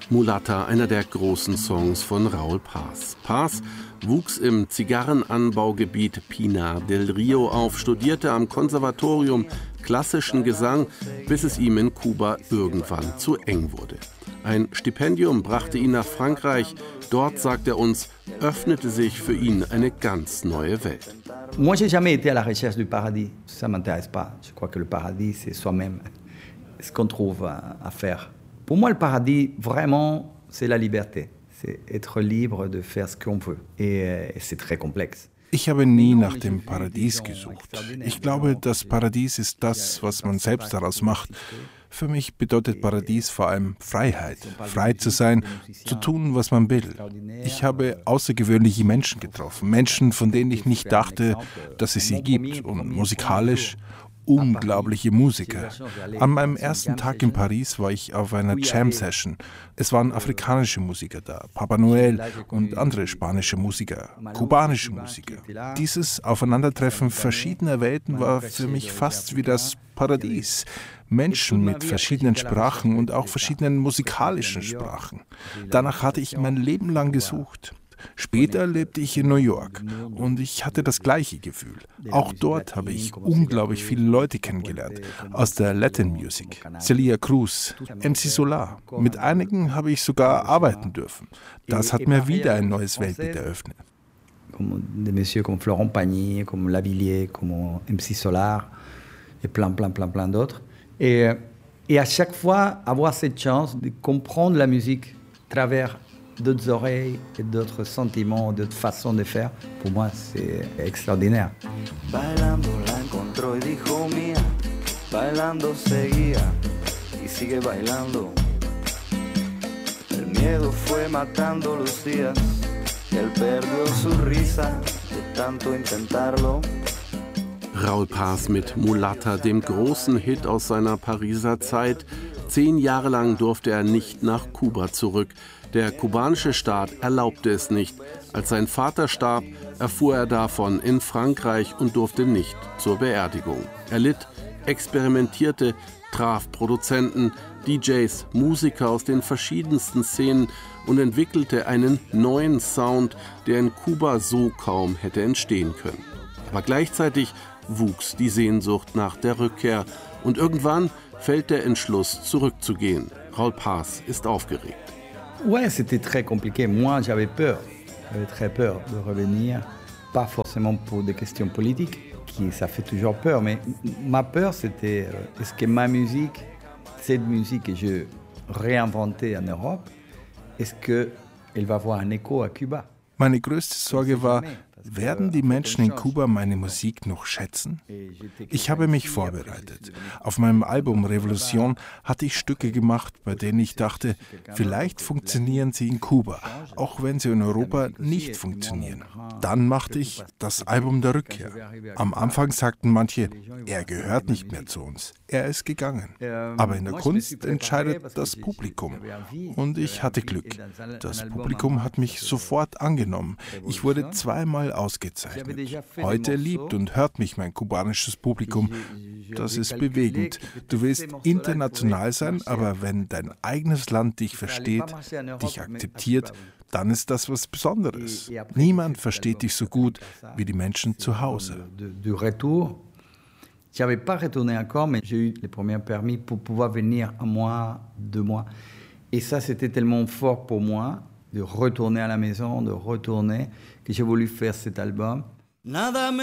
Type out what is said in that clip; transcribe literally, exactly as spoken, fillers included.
Mulatta, einer der großen Songs von Raúl Paz. Paz wuchs im Zigarrenanbaugebiet Pinar del Río auf, studierte am Konservatorium klassischen Gesang, bis es ihm in Kuba irgendwann zu eng wurde. Ein Stipendium brachte ihn nach Frankreich. Dort, sagt er uns, öffnete sich für ihn eine ganz neue Welt. Moi, j'ai jamais été à la recherche du paradis. Ça m'intéresse pas. Je crois que le paradis, c'est soi-même ce qu'on trouve à, à faire. Pour moi, le paradis, vraiment, c'est la liberté. C'est être libre de faire ce qu'on veut. Et, et c'est très complexe. Ich habe nie nach dem Paradies gesucht. Ich glaube, das Paradies ist das, was man selbst daraus macht. Für mich bedeutet Paradies vor allem Freiheit. Frei zu sein, zu tun, was man will. Ich habe außergewöhnliche Menschen getroffen. Menschen, von denen ich nicht dachte, dass es sie gibt. Und musikalisch unglaubliche Musiker. An meinem ersten Tag in Paris war ich auf einer Jam-Session. Es waren afrikanische Musiker da, Papa Noel und andere spanische Musiker, kubanische Musiker. Dieses Aufeinandertreffen verschiedener Welten war für mich fast wie das Paradies. Menschen mit verschiedenen Sprachen und auch verschiedenen musikalischen Sprachen. Danach hatte ich mein Leben lang gesucht. Später lebte ich in New York und ich hatte das gleiche Gefühl. Auch dort habe ich unglaublich viele Leute kennengelernt, aus der Latin Music, Celia Cruz, M C Solar. Mit einigen habe ich sogar arbeiten dürfen. Das hat mir wieder ein neues Weltbild eröffnet. Comme des messieurs comme Florent Pagny, comme Lavilliers, comme M C Solar et plein, plein, plein, plein d'autres. Et, et à chaque fois, avoir cette chance de comprendre la musique à travers d'autres oreilles et d'autres sentiments, d'autres façons de faire, pour moi, c'est extraordinaire. Bailando la encontró y dijo mía, bailando seguía y sigue bailando. El miedo fue matando los días, él perdió su risa de tanto intentarlo. Raúl Paz mit Mulatta, dem großen Hit aus seiner Pariser Zeit. Zehn Jahre lang durfte er nicht nach Kuba zurück. Der kubanische Staat erlaubte es nicht. Als sein Vater starb, erfuhr er davon in Frankreich und durfte nicht zur Beerdigung. Er litt, experimentierte, traf Produzenten, D Js, Musiker aus den verschiedensten Szenen und entwickelte einen neuen Sound, der in Kuba so kaum hätte entstehen können. Aber gleichzeitig wuchs die Sehnsucht nach der Rückkehr und irgendwann fällt der Entschluss, zurückzugehen. Raúl Paz ist aufgeregt. Ouais, c'était très compliqué. Moi, j'avais peur. J'avais très peur de revenir. Pas forcément pour des questions politiques, qui ça fait toujours peur, mais ma peur, c'était euh, est-ce que ma musique, cette musique que je réinventée en Europe, est-ce qu'elle va avoir un écho à Cuba? Meine größte Sorge war, werden die Menschen in Kuba meine Musik noch schätzen? Ich habe mich vorbereitet. Auf meinem Album Revolution hatte ich Stücke gemacht, bei denen ich dachte, vielleicht funktionieren sie in Kuba, auch wenn sie in Europa nicht funktionieren. Dann machte ich das Album der Rückkehr. Am Anfang sagten manche, er gehört nicht mehr zu uns, er ist gegangen. Aber in der Kunst entscheidet das Publikum. Und ich hatte Glück. Das Publikum hat mich sofort angenommen. Ich wurde zweimal ausgezeichnet. Heute liebt und hört mich mein kubanisches Publikum. Das ist bewegend. Du willst international sein, aber wenn dein eigenes Land dich versteht, dich akzeptiert, dann ist das was Besonderes. Niemand versteht dich so gut wie die Menschen zu Hause. Je n'avais pas retourné encore, mais j'ai eu les premiers permis pour pouvoir venir un mois, deux mois. Et ça, c'était tellement fort pour moi de retourner à la maison, de retourner, que j'ai voulu faire cet album. Nada me